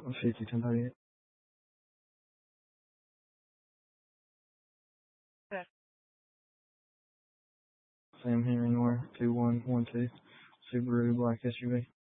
50, 1038. Okay. Sam Henry Noir, 2112. Subaru black SUV.